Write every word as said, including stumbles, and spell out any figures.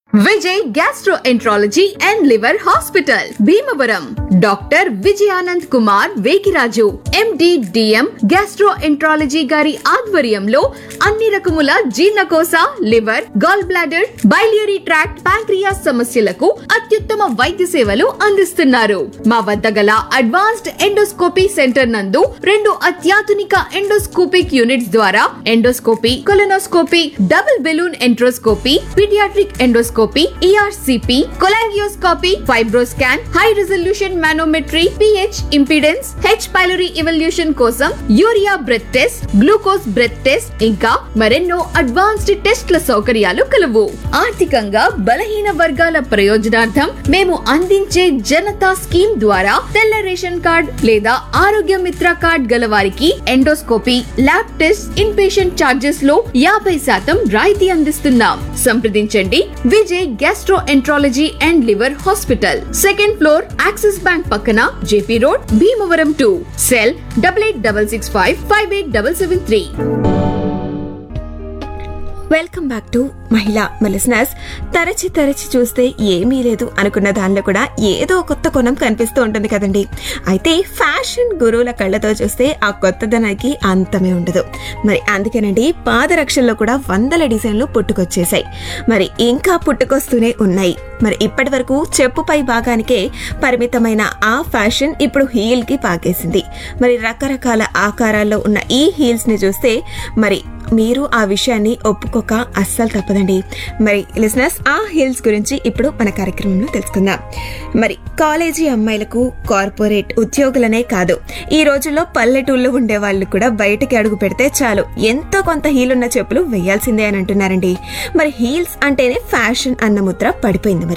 Vijay gastroenterology and liver hospital Bhimavaram. Doctor Vijayanand Kumar Vekiraju MD DM gastroenterology గారి ఆధ్వర్యంలో అన్ని రకముల జీర్ణకోశ, liver, gall bladder, biliary tract, pancreas సమస్యలకు అత్యుత్తమ వైద్య సేవలు అందిస్తున్నారు. మా వద్ద గల అడ్వాన్స్డ్ ఎండోస్కోపీ సెంటర్ నందు రెండు అత్యాధునిక ఎండోస్కోపిక్ యూనిట్స్ ద్వారా endoscopy, colonoscopy, double balloon enteroscopy, paediatric endoscopy, ERCP, cholangioscopy, FibroScan, high resolution manometry, pH impedance, H pylori evolution కోసం urea breath test, glucose breath test, ఇంకా మరెన్నో అడ్వాన్స్డ్ టెస్ట్ల సౌకర్యాలు కలవు. ఆర్థికంగా బలహీన వర్గాల ప్రయోజనార్థం మేము అందించే జనతా స్కీమ్ ద్వారా తెల్ల రేషన్ కార్డ్ లేదా ఆరోగ్య మిత్ర కార్డ్ గల వారికి endoscopy, lab test, in patient charges లో యాభై శాతం రాయితీ అందిస్తున్నాం. సంప్రదించండి Vijay gastroenterology and liver hospital, second floor, axis bank పక్కన, JP road, Bhimavaram two. Cell double eight double six five five eight double seven three. Welcome back to మహిళా listeners. తరచి తరచి చూస్తే ఏమీ లేదు అనుకున్న దానిలో కూడా ఏదో కొత్త కోణం కనిపిస్తూ ఉంటుంది కదండి. అయితే ఫ్యాషన్ గురువుల కళ్ళతో చూస్తే ఆ కొత్తదనానికి అంతమే ఉండదు. మరి అందుకేనండి పాదరక్షల్లో కూడా వందల డిజైన్లు పుట్టుకొచ్చేసాయి. మరి ఇంకా పుట్టుకొస్తూనే ఉన్నాయి. మరి ఇప్పటి వరకు చెప్పుపై భాగానికే పరిమితమైన ఆ ఫ్యాషన్ ఇప్పుడు హీల్ కి పాకేసింది. మరి రకరకాల ఆకారాల్లో ఉన్న ఈ హీల్స్ ని చూస్తే మరి మీరు ఆ విషయాన్ని ఒప్పుకోక అస్సలు తప్పదండి. మరి లిసనర్స్, ఆ హీల్స్ గురించి ఇప్పుడు మన కార్యక్రమంలో తెలుసుకుందాం. మరి కాలేజీ అమ్మాయిలకు, కార్పొరేట్ ఉద్యోగులనే కాదు, ఈ రోజుల్లో పల్లెటూళ్ళు ఉండే వాళ్ళు కూడా బయటకి అడుగు పెడితే చాలు ఎంతో కొంత హీల్ ఉన్న చెప్పులు వేయాల్సిందే అని అంటున్నారండి. మరి హీల్స్ అంటేనే ఫ్యాషన్ అన్న ముద్ర పడిపోయింది. మరి